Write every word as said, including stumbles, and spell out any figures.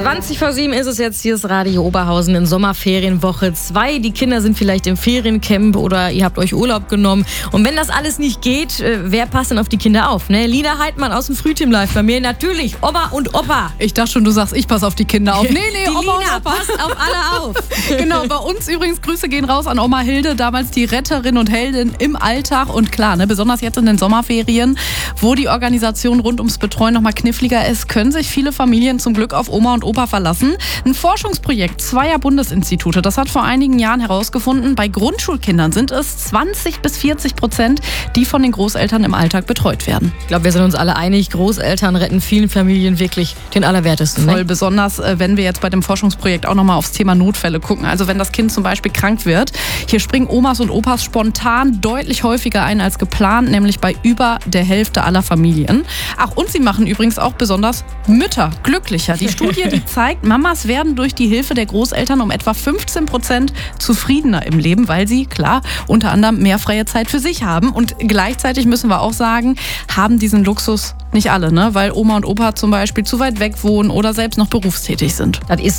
zwanzig vor sieben ist es jetzt, hier ist Radio Oberhausen in Sommerferienwoche zwei. Die Kinder sind vielleicht im Feriencamp oder ihr habt euch Urlaub genommen. Und wenn das alles nicht geht, wer passt denn auf die Kinder auf? Ne? Lina Heidmann aus dem Frühteam Live bei mir. Natürlich, Oma und Opa. Ich dachte schon, du sagst, ich passe auf die Kinder auf. Nee, nee, die Oma Lina und Opa. passt auf alle auf. Genau, bei uns übrigens Grüße gehen raus an Oma Hilde, damals die Retterin und Heldin im Alltag. Und klar, ne, besonders jetzt in den Sommerferien, wo die Organisation rund ums Betreuen nochmal kniffliger ist, können sich viele Familien zum Glück auf Oma und Opa verlassen. Ein Forschungsprojekt zweier Bundesinstitute, das hat vor einigen Jahren herausgefunden, bei Grundschulkindern sind es zwanzig bis vierzig Prozent, die von den Großeltern im Alltag betreut werden. Ich glaube, wir sind uns alle einig, Großeltern retten vielen Familien wirklich den Allerwertesten. Voll, ne? besonders äh, wenn wir jetzt bei dem Forschungsprojekt auch nochmal aufs Thema Notfälle gucken. Also wenn das Kind zum Beispiel krank wird, hier springen Omas und Opas spontan deutlich häufiger ein als geplant, nämlich bei über der Hälfte aller Familien. Ach, und sie machen übrigens auch besonders Mütter glücklicher. Die Studie, die zeigt, Mamas werden durch die Hilfe der Großeltern um etwa fünfzehn Prozent zufriedener im Leben, weil sie, klar, unter anderem mehr freie Zeit für sich haben. Und gleichzeitig müssen wir auch sagen, haben diesen Luxus nicht alle, ne? Weil Oma und Opa zum Beispiel zu weit weg wohnen oder selbst noch berufstätig sind. Das ist